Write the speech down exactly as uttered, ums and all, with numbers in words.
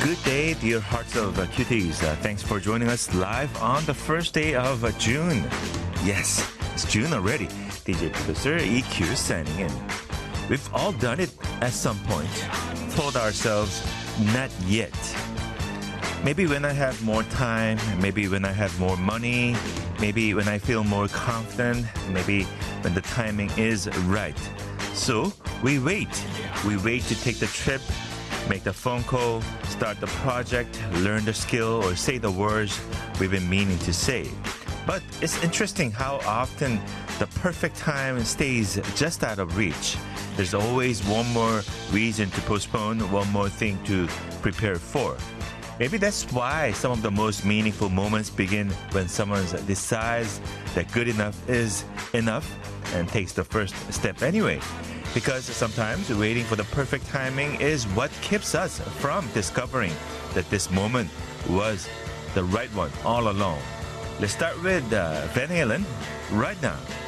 Good day, dear hearts of uh, cuties. Uh, thanks for joining us live on the first day of uh, June. Yes, it's June already. D J producer E Q signing in. We've all done it at some point. Told ourselves, not yet. Maybe when I have more time, maybe when I have more money, maybe when I feel more confident, maybe when the timing is right. So we wait. We wait to take the trip, make the phone call, start the project, learn the skill, or say the words we've been meaning to say. But it's interesting how often the perfect time stays just out of reach. There's always one more reason to postpone, one more thing to prepare for. Maybe that's why some of the most meaningful moments begin when someone decides that good enough is enough and takes the first step anyway. Because sometimes waiting for the perfect timing is what keeps us from discovering that this moment was the right one all along. Let's start with uh, Van Halen right now.